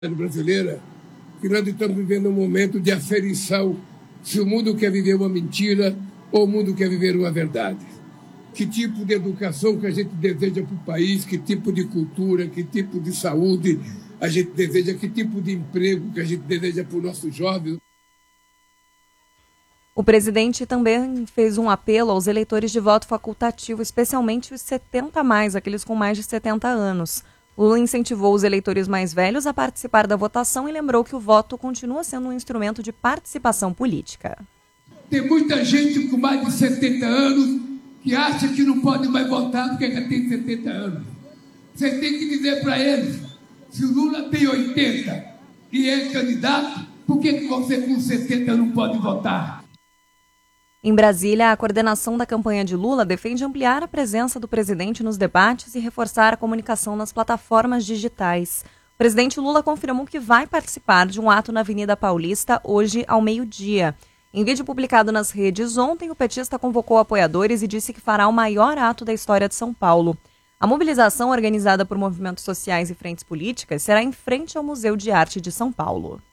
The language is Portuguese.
brasileira, que nós estamos vivendo um momento de aferição se o mundo quer viver uma mentira ou o mundo quer viver uma verdade. Que tipo de educação que a gente deseja para o país, que tipo de cultura, que tipo de saúde a gente deseja, que tipo de emprego que a gente deseja para os nossos jovens. O presidente também fez um apelo aos eleitores de voto facultativo, especialmente os 70+, aqueles com mais de 70 anos. Lula incentivou os eleitores mais velhos a participar da votação e lembrou que o voto continua sendo um instrumento de participação política. Tem muita gente com mais de 70 anos que acha que não pode mais votar porque já tem 70 anos. Você tem que dizer para eles, se o Lula tem 80 e é candidato, por que você com 70 não pode votar? Em Brasília, a coordenação da campanha de Lula defende ampliar a presença do presidente nos debates e reforçar a comunicação nas plataformas digitais. O presidente Lula confirmou que vai participar de um ato na Avenida Paulista hoje ao meio-dia. Em vídeo publicado nas redes ontem, o petista convocou apoiadores e disse que fará o maior ato da história de São Paulo. A mobilização, organizada por movimentos sociais e frentes políticas, será em frente ao Museu de Arte de São Paulo.